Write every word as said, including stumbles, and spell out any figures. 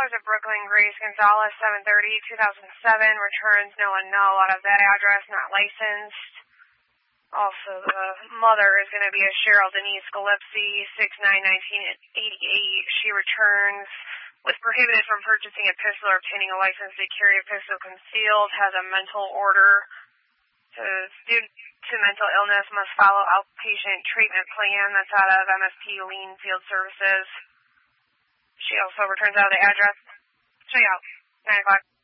Sergeant Brooklyn Grace Gonzalez, seven thirty, two thousand seven, returns no one know out of that address, not licensed. Also, the mother is going to be a Cheryl Denise Gillespie, six nine nineteen eighty-eight. She returns, was prohibited from purchasing a pistol or obtaining a license to carry a pistol concealed, has a mental order. So, due to mental illness, must follow outpatient treatment plan. That's out of M S P Lean Field Services. She also returns out of the address. Show you out. nine o'clock.